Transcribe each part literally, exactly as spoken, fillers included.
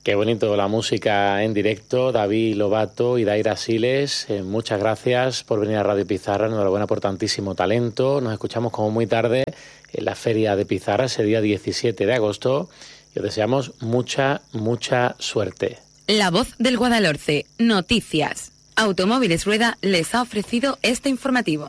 Qué bonito la música en directo, David Lobato y Daira Siles, eh, muchas gracias por venir a Radio Pizarra, enhorabuena por tantísimo talento, nos escuchamos como muy tarde en la Feria de Pizarra, ese día diecisiete de agosto, y os deseamos mucha, mucha suerte. La Voz del Guadalhorce, noticias. Automóviles Rueda les ha ofrecido este informativo.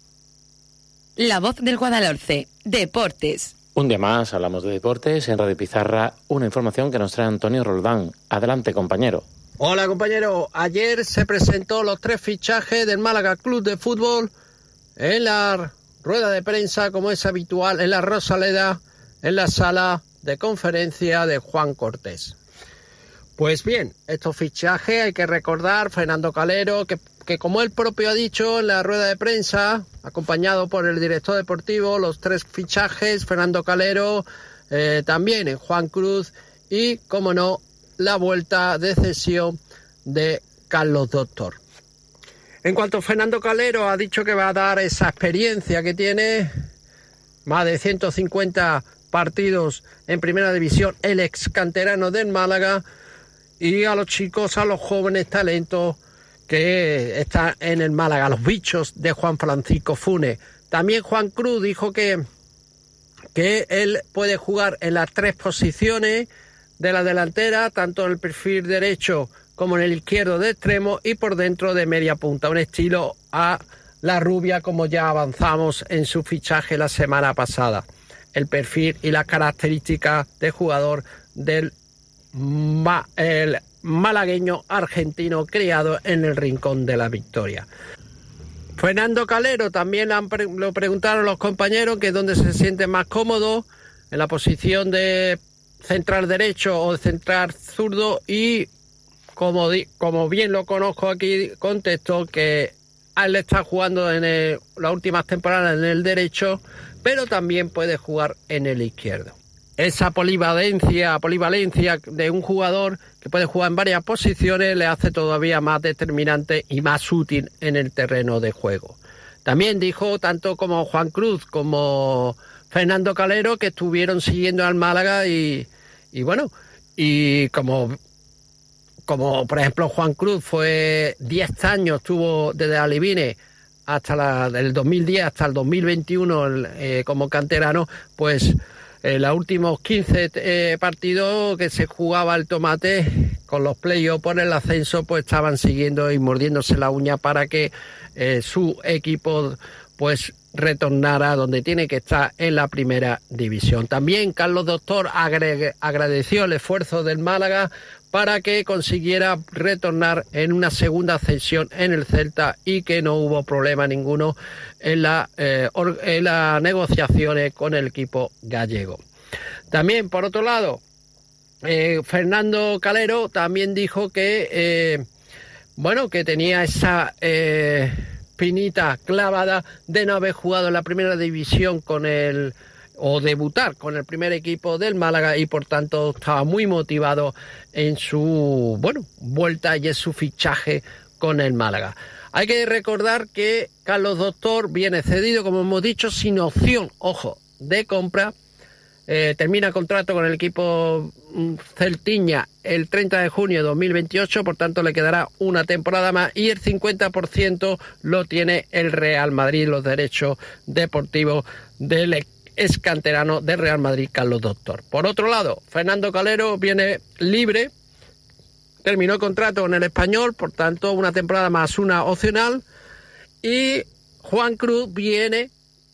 La Voz del Guadalhorce, deportes. Un día más hablamos de deportes en Radio Pizarra, una información que nos trae Antonio Roldán. Adelante, compañero. Hola, compañero. Ayer se presentó los tres fichajes del Málaga Club de Fútbol en la rueda de prensa, como es habitual, en la Rosaleda, en la sala de conferencia de Juan Cortés. Pues bien, estos fichajes hay que recordar, Fernando Calero, que, que como él propio ha dicho en la rueda de prensa, acompañado por el director deportivo, los tres fichajes, Fernando Calero, eh, también en Juan Cruz y, como no, la vuelta de cesión de Carlos Doctor. En cuanto a Fernando Calero, ha dicho que va a dar esa experiencia que tiene, más de ciento cincuenta partidos en primera división, el ex canterano del Málaga, y a los chicos, a los jóvenes talentos que están en el Málaga, los bichos de Juan Francisco Funes. También Juan Cruz dijo que, que él puede jugar en las tres posiciones de la delantera, tanto en el perfil derecho como en el izquierdo de extremo y por dentro de media punta, un estilo a la Rubia, como ya avanzamos en su fichaje la semana pasada. El perfil y las características de jugador del Ma, el malagueño argentino criado en el Rincón de la Victoria. Fernando Calero también le han pre- lo preguntaron los compañeros que dónde se siente más cómodo, en la posición de central derecho o de central zurdo, y como, di- como bien lo conozco aquí, contestó que a él le está jugando en el, las últimas temporadas en el derecho, pero también puede jugar en el izquierdo. Esa polivalencia, polivalencia de un jugador que puede jugar en varias posiciones le hace todavía más determinante y más útil en el terreno de juego. También dijo tanto como Juan Cruz como Fernando Calero que estuvieron siguiendo al Málaga y, y bueno, y como, como por ejemplo Juan Cruz fue diez años, estuvo desde Alevine hasta la, del dos mil diez hasta el dos mil veintiuno eh, como canterano, pues en los últimos quince eh, partidos que se jugaba el tomate con los playoffs por el ascenso, pues estaban siguiendo y mordiéndose la uña para que eh, su equipo pues retornara donde tiene que estar, en la primera división. También Carlos Doctor agregue, agradeció el esfuerzo del Málaga para que consiguiera retornar en una segunda ascensión en el Celta y que no hubo problema ninguno en, la, eh, or, en las negociaciones con el equipo gallego. También, por otro lado, eh, Fernando Calero también dijo que, eh, bueno, que tenía esa eh, pinita clavada de no haber jugado en la primera división con el... o debutar con el primer equipo del Málaga y por tanto estaba muy motivado en su bueno vuelta y en su fichaje con el Málaga. Hay que recordar que Carlos Doctor viene cedido, como hemos dicho, sin opción, ojo, de compra. Eh, termina contrato con el equipo celtiña el treinta de junio de dos mil veintiocho, por tanto le quedará una temporada más y el cincuenta por ciento lo tiene el Real Madrid, los derechos deportivos del equipo es canterano del Real Madrid, Carlos Doctor. Por otro lado, Fernando Calero viene libre, terminó contrato con el Español, por tanto una temporada más una opcional, y Juan Cruz viene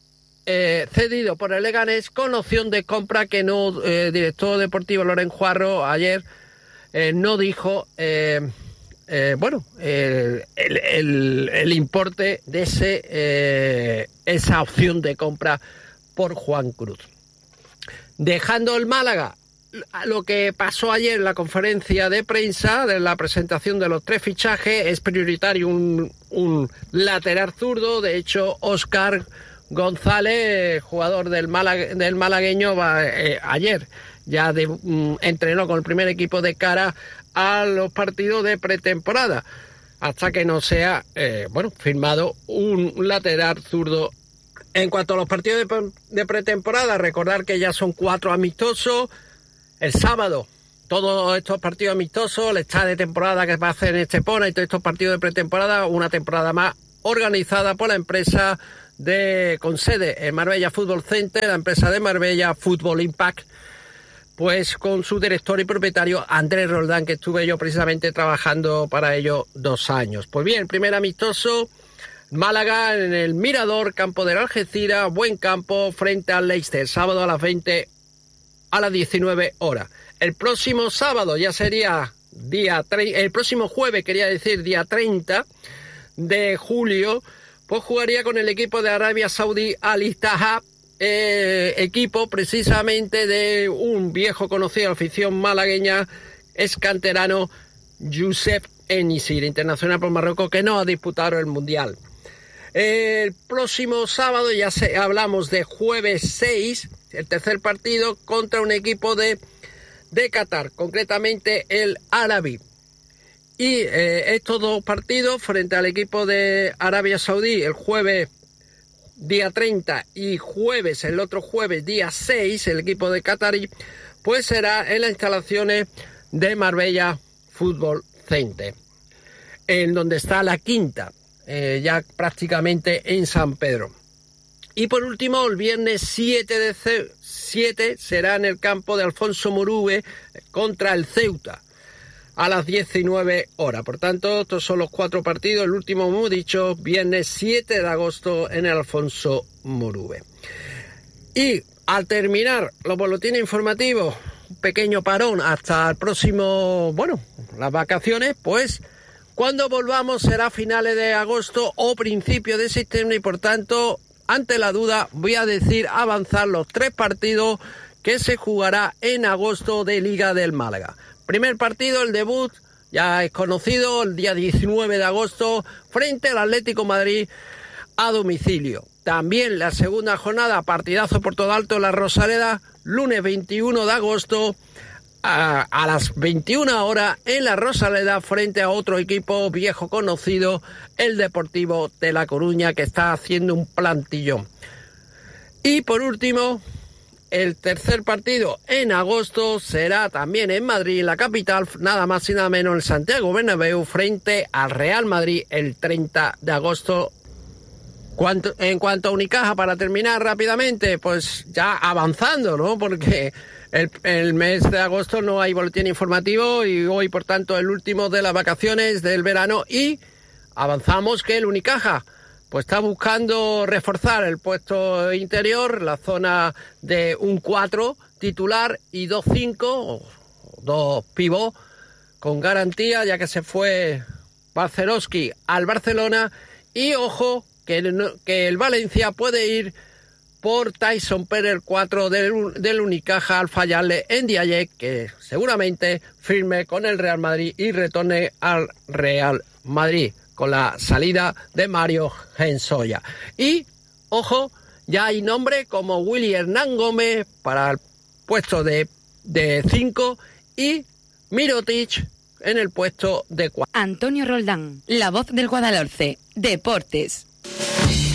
eh, cedido por el Leganés con opción de compra que no, eh, director deportivo Loren Juarro ayer eh, no dijo eh, eh, bueno eh, el, el, el importe de ese eh, esa opción de compra por Juan Cruz. Dejando el Málaga, lo que pasó ayer en la conferencia de prensa de la presentación de los tres fichajes, es prioritario un, un lateral zurdo. De hecho, Óscar González, jugador del, Málaga, del malagueño, va, eh, ayer ya de, um, entrenó con el primer equipo de cara a los partidos de pretemporada, hasta que no sea eh, bueno firmado un lateral zurdo. En cuanto a los partidos de, de pretemporada, recordar que ya son cuatro amistosos. El sábado todos estos partidos amistosos, el estado de temporada que va a hacer en Estepona y todos estos partidos de pretemporada, una temporada más organizada por la empresa de con sede en Marbella Football Center, la empresa de Marbella Football Impact, pues con su director y propietario Andrés Roldán, que estuve yo precisamente trabajando para ello dos años. Pues bien, el primer amistoso, Málaga en el Mirador, campo de Algeciras, buen campo, frente al Leicester, sábado a las veinte, a las diecinueve horas. El próximo sábado ya sería día tre- el próximo jueves, quería decir día treinta de julio, pues jugaría con el equipo de Arabia Saudí Al Ittihad, eh, equipo precisamente de un viejo conocido de la afición malagueña, es canterano, Youssef Enisir, internacional por Marruecos, que no ha disputado el Mundial. El próximo sábado ya se, hablamos de jueves seis, el tercer partido contra un equipo de, de Qatar, concretamente el Al-Ahly. Y eh, estos dos partidos frente al equipo de Arabia Saudí el jueves día treinta y jueves, el otro jueves día seis, el equipo de Qatarí, pues será en las instalaciones de Marbella Football Center, en donde está la quinta, eh, ya prácticamente en San Pedro. Y por último, el viernes siete de siete será en el campo de Alfonso Murube contra el Ceuta a las diecinueve horas. Por tanto, estos son los cuatro partidos. El último, como he dicho, viernes siete de agosto en el Alfonso Murube. Y al terminar los boletines informativos, un pequeño parón hasta el próximo, bueno, las vacaciones, pues cuando volvamos será a finales de agosto o principio de septiembre, y por tanto, ante la duda, voy a decir avanzar los tres partidos que se jugará en agosto de Liga del Málaga. Primer partido, el debut, ya es conocido, el día diecinueve de agosto, frente al Atlético Madrid a domicilio. También la segunda jornada, partidazo por todo alto en la Rosaleda, lunes veintiuno de agosto, a, a las veintiuna horas en la Rosaleda, frente a otro equipo viejo conocido, el Deportivo de La Coruña, que está haciendo un plantillón. Y por último, el tercer partido en agosto será también en Madrid, la capital, nada más y nada menos en Santiago Bernabéu, frente al Real Madrid el treinta de agosto. Cuanto, en cuanto a Unicaja, para terminar rápidamente, pues ya avanzando, ¿no? Porque el, el mes de agosto no hay boletín informativo y hoy, por tanto, el último de las vacaciones del verano, y avanzamos que el Unicaja pues está buscando reforzar el puesto interior, la zona de un cuatro titular y dos cinco, dos pivot con garantía, ya que se fue Balcerowski al Barcelona. Y ojo, que el, que el Valencia puede ir por Tyson Pérez, el cuatro del, del Unicaja, al fallarle en Diaye, que seguramente firme con el Real Madrid y retorne al Real Madrid con la salida de Mario Gensoya. Y, ojo, ya hay nombre como Willy Hernán Gómez para el puesto de cinco y Mirotic en el puesto de cuatro. Antonio Roldán, la voz del Guadalhorce, Deportes.